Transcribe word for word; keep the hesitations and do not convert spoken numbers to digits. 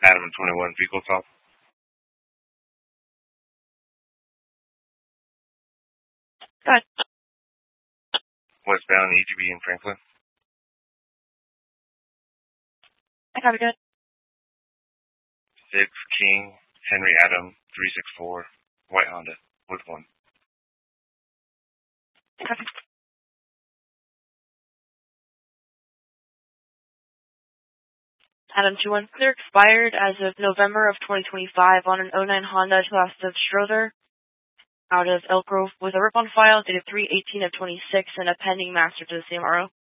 Adam twenty-one, vehicle stop. Go ahead. Westbound E G B in Franklin. I copy, good. six King, Henry Adam, three six four, white Honda, with one. I copy. Adam two one, clear expired as of November of twenty twenty-five on an oh nine Honda class of Schroeder out of Elk Grove with a rip on file dated three eighteen of twenty-six and a pending master to the C M R O.